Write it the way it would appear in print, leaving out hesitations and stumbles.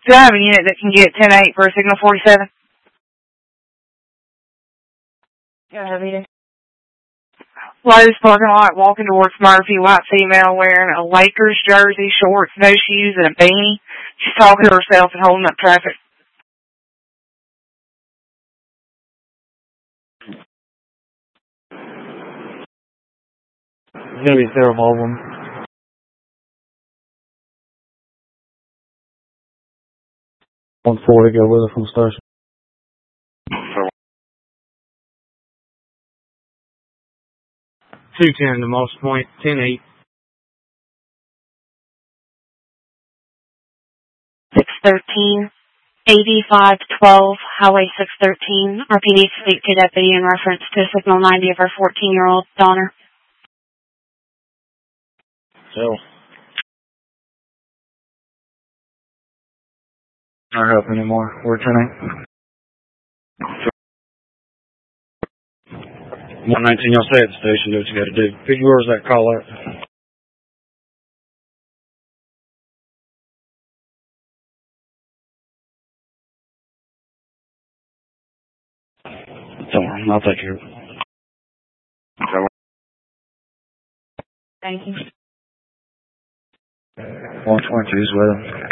Do I have a unit that can get 10-8 for a signal 47? Yeah, I have either. Lowe's parking lot, walking towards Murphy, white female wearing a Lakers jersey, shorts, no shoes, and a beanie. She's talking to herself and holding up traffic. It's going to be Sarah Baldwin. 1-4 to go with her from the station. 210 to Moss Point, 10-8. 613, 8512, Highway 613. RPD to speak to deputy in reference to signal 90 of our 14-year-old daughter. So. Not up anymore. We're 10-8. 119, y'all stay at the station, do what you gotta do. Where's that call at? Don't worry, I'll take care of it. Thank you. 122's with him.